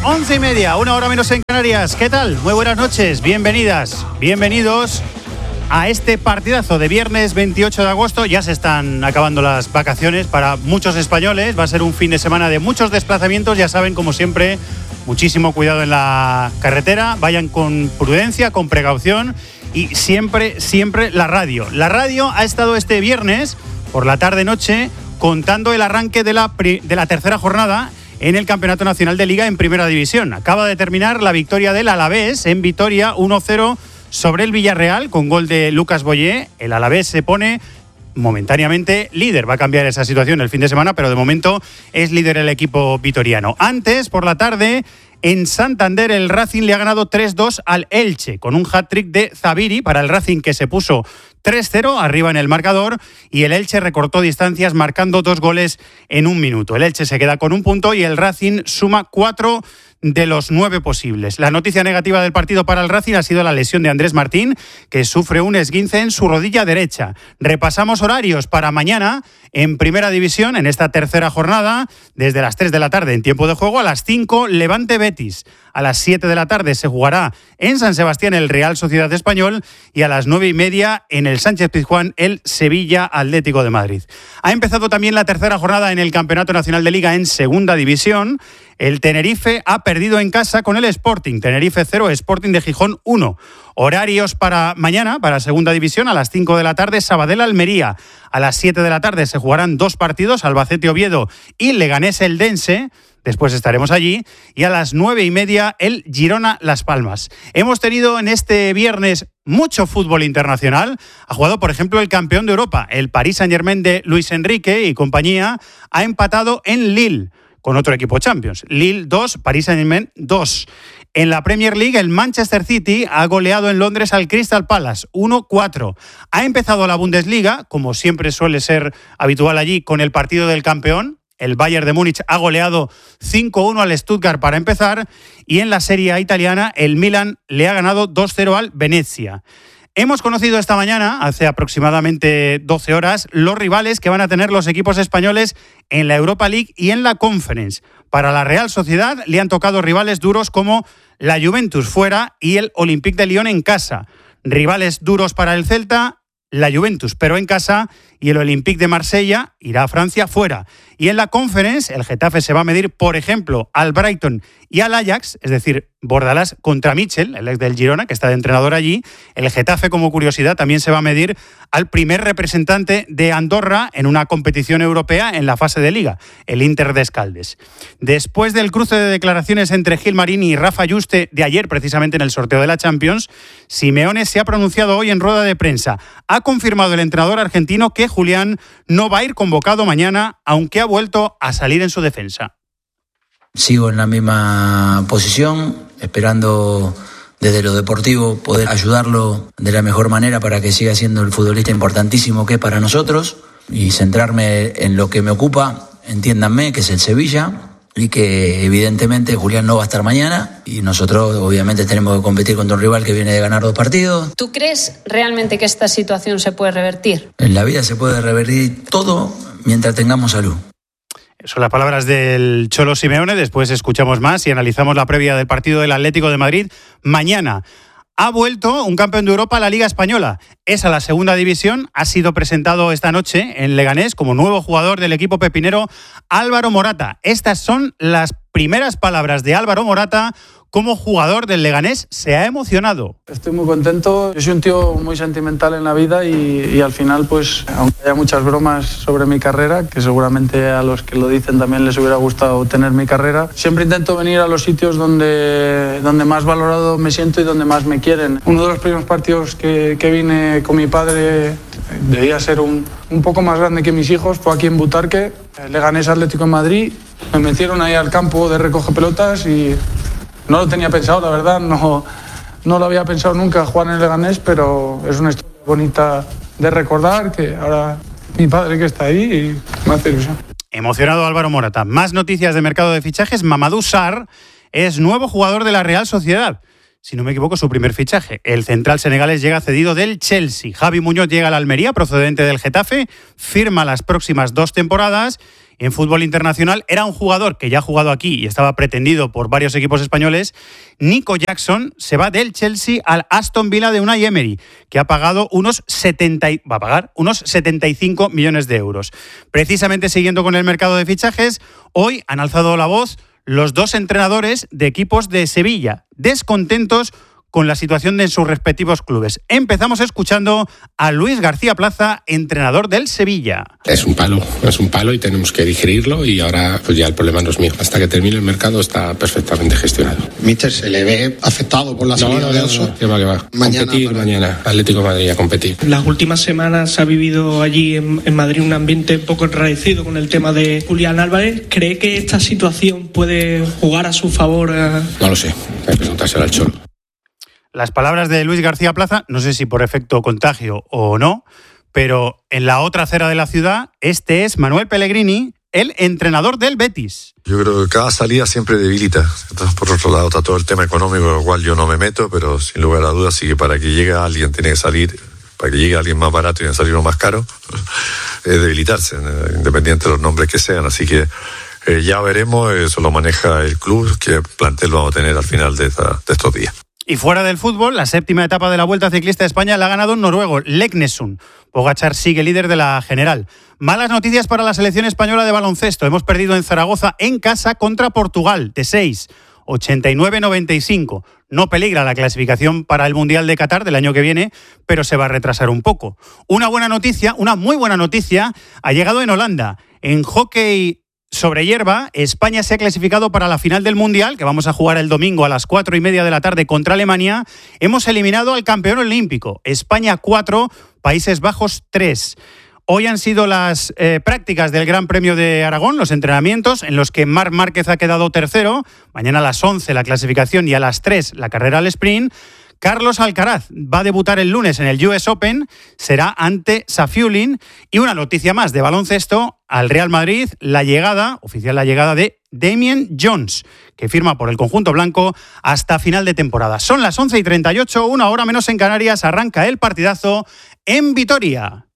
11:30, 1 hora menos en Canarias. ¿Qué tal? Muy buenas noches, bienvenidas, bienvenidos a este partidazo de viernes 28 de agosto. Ya se están acabando las vacaciones para muchos españoles. Va a ser un fin de semana de muchos desplazamientos. Ya saben, como siempre, muchísimo cuidado en la carretera. Vayan con prudencia, con precaución y siempre la radio. La radio ha estado este viernes por la tarde-noche contando el arranque de la tercera jornada en el Campeonato Nacional de Liga en Primera División. Acaba de terminar la victoria del Alavés en Vitoria 1-0 sobre el Villarreal con gol de Lucas Boyé. El Alavés se pone momentáneamente líder. Va a cambiar esa situación el fin de semana, pero de momento es líder el equipo vitoriano. Antes, por la tarde, en Santander, el Racing le ha ganado 3-2 al Elche, con un hat-trick de Zabiri para el Racing, que se puso 3-0 arriba en el marcador, y el Elche recortó distancias marcando 2 goles en 1 minuto. El Elche se queda con 1 punto y el Racing suma 4 de los 9 posibles. La noticia negativa del partido para el Racing ha sido la lesión de Andrés Martín, que sufre un esguince en su rodilla derecha. Repasamos horarios para mañana en Primera División, en esta tercera jornada, desde las 3 de la tarde en tiempo de juego. A las 5, Levante Betis. A las 7 de la tarde se jugará en San Sebastián el Real Sociedad Español, y a las 9:30 en el Sánchez-Pizjuán el Sevilla Atlético de Madrid. Ha empezado también la tercera jornada en el Campeonato Nacional de Liga en Segunda División. El Tenerife ha perdido en casa con el Sporting. Tenerife 0, Sporting de Gijón 1. Horarios para mañana, para Segunda División, a las 5 de la tarde, Sabadell-Almería. A las 7 de la tarde se jugarán 2 partidos, Albacete-Oviedo y Leganés-Eldense. Después estaremos allí. Y a las 9:30, el Girona-Las Palmas. Hemos tenido en este viernes mucho fútbol internacional. Ha jugado, por ejemplo, el campeón de Europa. El Paris Saint-Germain de Luis Enrique y compañía ha empatado en Lille con otro equipo Champions. Lille 2, Paris Saint-Germain 2. En la Premier League, el Manchester City ha goleado en Londres al Crystal Palace 1-4. Ha empezado la Bundesliga, como siempre suele ser habitual allí, con el partido del campeón. El Bayern de Múnich ha goleado 5-1 al Stuttgart para empezar, y en la Serie A italiana el Milan le ha ganado 2-0 al Venezia. Hemos conocido esta mañana, hace aproximadamente 12 horas, los rivales que van a tener los equipos españoles en la Europa League y en la Conference. Para la Real Sociedad le han tocado rivales duros como la Juventus fuera y el Olympique de Lyon en casa. Rivales duros para el Celta, la Juventus pero en casa, y el Olympique de Marsella irá a Francia fuera. Y en la Conference, el Getafe se va a medir, por ejemplo, al Brighton y al Ajax, es decir, Bordalás contra Mitchell, el ex del Girona, que está de entrenador allí. El Getafe, como curiosidad, también se va a medir al primer representante de Andorra en una competición europea en la fase de Liga, el Inter de Escaldes. Después del cruce de declaraciones entre Gil Marini y Rafa Yuste de ayer, precisamente en el sorteo de la Champions, Simeone se ha pronunciado hoy en rueda de prensa. Ha confirmado el entrenador argentino que Julián no va a ir convocado mañana, aunque ha vuelto a salir en su defensa. Sigo en la misma posición, esperando desde lo deportivo poder ayudarlo de la mejor manera para que siga siendo el futbolista importantísimo que es para nosotros, y centrarme en lo que me ocupa, entiéndanme, que es el Sevilla, y que evidentemente Julián no va a estar mañana, y nosotros obviamente tenemos que competir contra un rival que viene de ganar 2 partidos. ¿Tú crees realmente que esta situación se puede revertir? En la vida se puede revertir todo mientras tengamos salud. Son las palabras del Cholo Simeone. Después escuchamos más y analizamos la previa del partido del Atlético de Madrid mañana. Ha vuelto un campeón de Europa a la Liga Española. Es a la Segunda División. Ha sido presentado esta noche en Leganés como nuevo jugador del equipo pepinero, Álvaro Morata. Estas son las primeras palabras de Álvaro Morata como jugador del Leganés. Se ha emocionado. Estoy muy contento. Yo soy un tío muy sentimental en la vida y al final, pues, aunque haya muchas bromas sobre mi carrera, que seguramente a los que lo dicen también les hubiera gustado tener mi carrera, siempre intento venir a los sitios donde más valorado me siento y donde más me quieren. Uno de los primeros partidos que vine con mi padre, debía ser un poco más grande que mis hijos, fue aquí en Butarque, Leganés Atlético de Madrid. Me metieron ahí al campo de recoge pelotas y no lo tenía pensado, la verdad, no lo había pensado nunca jugar en el Leganés, pero es una historia bonita de recordar, que ahora mi padre que está ahí y me hace ilusión. Emocionado Álvaro Morata. Más noticias de mercado de fichajes. Mamadou Sarr es nuevo jugador de la Real Sociedad. Si no me equivoco, su primer fichaje. El central senegalés llega cedido del Chelsea. Javi Muñoz llega a la Almería, procedente del Getafe, firma las próximas 2 temporadas. en fútbol internacional. Era un jugador que ya ha jugado aquí y estaba pretendido por varios equipos españoles. Nico Jackson se va del Chelsea al Aston Villa de Unai Emery, que va a pagar unos 75 millones de euros. Precisamente siguiendo con el mercado de fichajes, hoy han alzado la voz los dos entrenadores de equipos de Sevilla, descontentos con la situación de sus respectivos clubes. Empezamos escuchando a Luis García Plaza, entrenador del Sevilla. Es un palo y tenemos que digerirlo, y ahora pues ya el problema no es mío. Hasta que termine el mercado está perfectamente gestionado. Míster, ¿se le ve afectado por la salida de Oso? ¿Qué va? Mañana, Atlético de Madrid a competir. Las últimas semanas ha vivido allí en Madrid un ambiente un poco enrarecido con el tema de Julián Álvarez. ¿Cree que esta situación puede jugar a su favor? No lo sé, hay que preguntárselo al Cholo. Las palabras de Luis García Plaza, no sé si por efecto contagio o no, pero en la otra acera de la ciudad, este es Manuel Pellegrini, el entrenador del Betis. Yo creo que cada salida siempre debilita. Entonces, por otro lado está todo el tema económico, con lo cual yo no me meto, pero sin lugar a dudas sí que para que llegue alguien tiene que salir, para que llegue alguien más barato tiene que salir uno más caro, es debilitarse, independiente de los nombres que sean. Así que ya veremos, eso lo maneja el club, qué plantel vamos a tener al final de estos días. Y fuera del fútbol, la séptima etapa de la Vuelta Ciclista de España la ha ganado un noruego, Leknesund. Pogačar sigue líder de la general. Malas noticias para la selección española de baloncesto. Hemos perdido en Zaragoza en casa contra Portugal de 6, 89-95. No peligra la clasificación para el Mundial de Qatar del año que viene, pero se va a retrasar un poco. Una buena noticia, una muy buena noticia, ha llegado en Holanda. En hockey sobre hierba, España se ha clasificado para la final del Mundial, que vamos a jugar el domingo a las 4:30 de la tarde contra Alemania. Hemos eliminado al campeón olímpico. España 4, Países Bajos 3. Hoy han sido las prácticas del Gran Premio de Aragón, los entrenamientos, en los que Marc Márquez ha quedado tercero. Mañana a las 11 la clasificación y a las 3 la carrera al sprint. Carlos Alcaraz va a debutar el lunes en el US Open, será ante Safiullin. Y una noticia más de baloncesto, al Real Madrid, oficial la llegada de Damian Jones, que firma por el conjunto blanco hasta final de temporada. Son las 11:38, una hora menos en Canarias, arranca el partidazo en Vitoria.